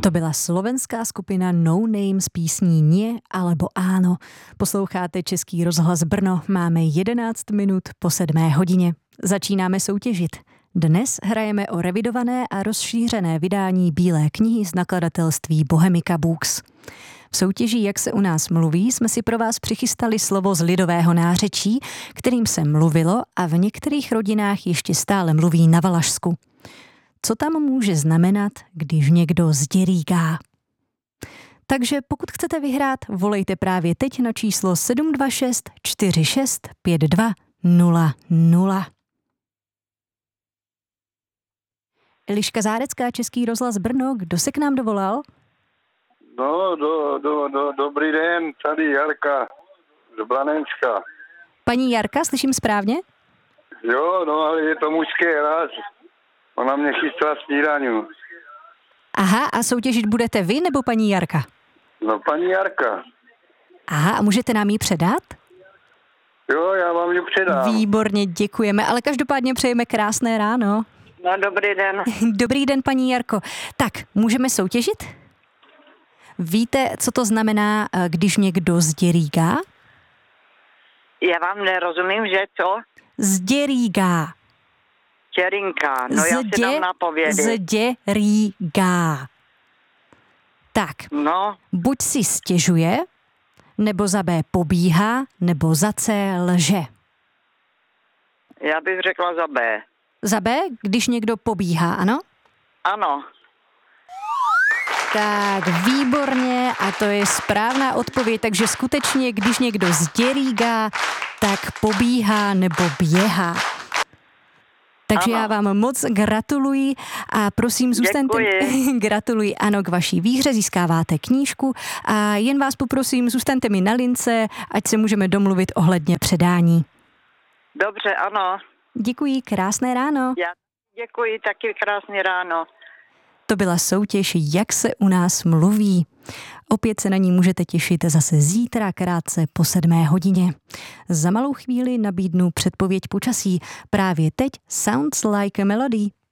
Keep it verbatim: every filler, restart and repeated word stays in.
To byla slovenská skupina No Name s písní Nie alebo Áno. Posloucháte Český rozhlas Brno, máme jedenáct minut po sedmé hodině. Začínáme soutěžit. Dnes hrajeme o revidované a rozšířené vydání Bílé knihy z nakladatelství Bohemica Books. V soutěži Jak se u nás mluví jsme si pro vás přichystali slovo z lidového nářečí, kterým se mluvilo a v některých rodinách ještě stále mluví na Valašsku. Co tam může znamenat, když někdo zděríká? Takže pokud chcete vyhrát, volejte právě teď na číslo sedm dva šest čtyři šest pět dva nula nula. Eliška Zárecká, Český rozhlas Brno, kdo se k nám dovolal? No, do, do, do, dobrý den, tady Jarka z Blanenska. Paní Jarka, slyším správně? Jo, no, ale je to mužský ráz. Ona mě chystá snídaní. Aha, a soutěžit budete vy nebo paní Jarka? No, paní Jarka. Aha, a můžete nám ji předat? Jo, já vám ji předám. Výborně, děkujeme, ale každopádně přejeme krásné ráno. No, dobrý den. Dobrý den, paní Jarko. Tak, můžeme soutěžit? Víte, co to znamená, když někdo zděríká? Já vám nerozumím, že co? Zděríká. Čerinka, no já si dám napovědy. Zděríká. Tak, No, buď si stěžuje, nebo za B pobíhá, nebo za C lže. já bych řekla za B. Za B, když někdo pobíhá, ano? Ano, Tak, výborně, a to je správná odpověď, takže skutečně, když někdo zděríká, tak pobíhá nebo běhá. Takže ano. Já vám moc gratuluji a prosím, zůstaňte... Děkuji. Gratuluji, ano, k vaší výhře, získáváte knížku a jen vás poprosím, zůstaňte mi na lince, ať se můžeme domluvit ohledně předání. dobře, ano. Děkuji, krásné ráno. Já děkuji, taky krásné ráno. To byla soutěž Jak se u nás mluví. Opět se na ní můžete těšit zase zítra krátce po sedmé hodině. Za malou chvíli nabídnu předpověď počasí. Právě teď Sounds Like a Melody.